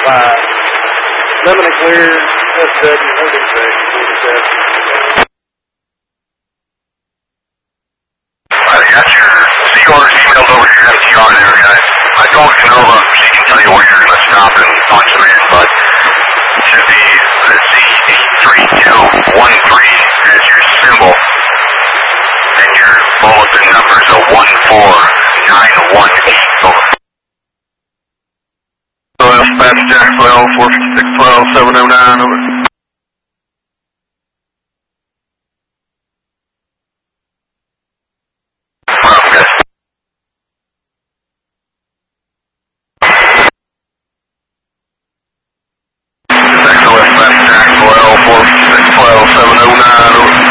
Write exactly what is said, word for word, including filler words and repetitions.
five. Lemon and clear, S W, no defect, forty-seven. I got your C Rs emailed over to your M T R there, guys. I talked to Nova, she can tell you where you're going to stop and punch them in, but it should be the Z eight three two one three as your symbol, and your bulletin number is a one four nine one eight. Over. Dispatch Jack twelve, four fifty-six twelve, seven